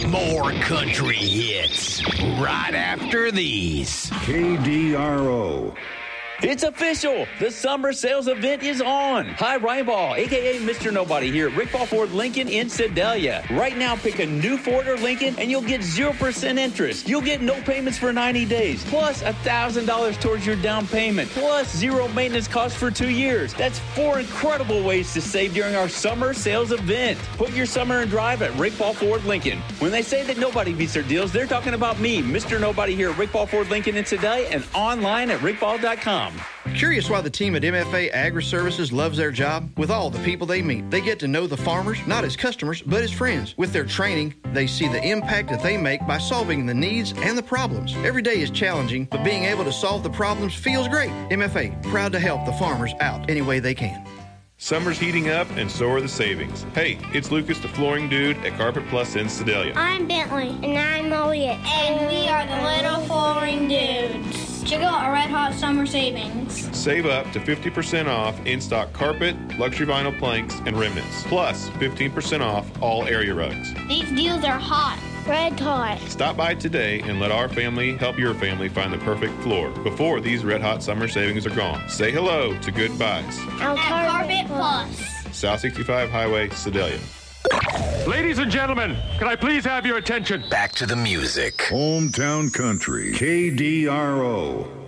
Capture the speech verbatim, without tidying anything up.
More country hits right after these. K D R O. It's official. The summer sales event is on. Hi, Ryan Ball, a k a. Mister Nobody here at Rick Ball Ford Lincoln in Sedalia. Right now, pick a new Ford or Lincoln and you'll get zero percent interest. You'll get no payments for ninety days, plus one thousand dollars towards your down payment, plus zero maintenance costs for two years. That's four incredible ways to save during our summer sales event. Put your summer in drive at Rick Ball Ford Lincoln. When they say that nobody beats their deals, they're talking about me, Mister Nobody here at Rick Ball Ford Lincoln in Sedalia and online at rick ball dot com. Curious why the team at M F A Agri-Services loves their job? With all the people they meet, they get to know the farmers, not as customers, but as friends. With their training, they see the impact that they make by solving the needs and the problems. Every day is challenging, but being able to solve the problems feels great. M F A, proud to help the farmers out any way they can. Summer's heating up, and so are the savings. Hey, it's Lucas, the flooring dude at Carpet Plus in Sedalia. I'm Bentley. And I'm Elliot. And we are the little flooring dudes. Check out our red hot summer savings. Save up to fifty percent off in-stock carpet, luxury vinyl planks, and remnants. Plus fifteen percent off all area rugs. These deals are hot. Red hot. Stop by today and let our family help your family find the perfect floor before these red hot summer savings are gone. Say hello to Good Buys. At Carpet Plus. South sixty-five Highway, Sedalia. Ladies and gentlemen, can I please have your attention? Back to the music. Hometown Country. K D R O.